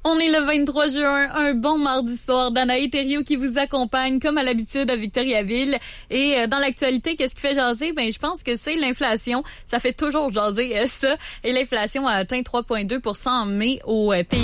On est le 23 juin, un bon mardi soir. Danae Thériault qui vous accompagne comme à l'habitude à Victoriaville. Et dans l'actualité, qu'est-ce qui fait jaser? Ben, je pense que c'est l'inflation. Ça fait toujours jaser ça. Et l'inflation a atteint 3,2% en mai au pays.